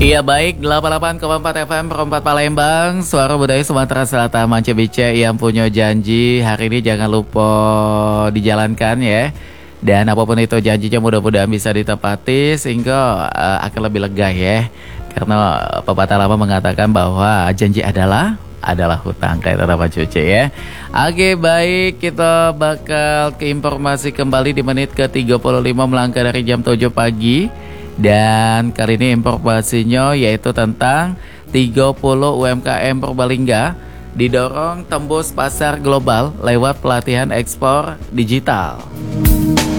Iya baik, 88,4 FM Perempat Palembang, Suara Budaya Sumatera Selatan, Mance Bice yang punya janji hari ini jangan lupa dijalankan ya. Dan apapun itu janjinya mudah-mudahan bisa ditepati sehingga akan lebih lega ya. Karena pepatah lama mengatakan bahwa janji adalah hutang, kayak terapan cuci ya. Oke baik, kita bakal ke informasi kembali di menit ke-35 melangkah dari jam 7 pagi. Dan kali ini informasinya yaitu tentang 30 UMKM Purbalingga didorong tembus pasar global lewat pelatihan ekspor digital.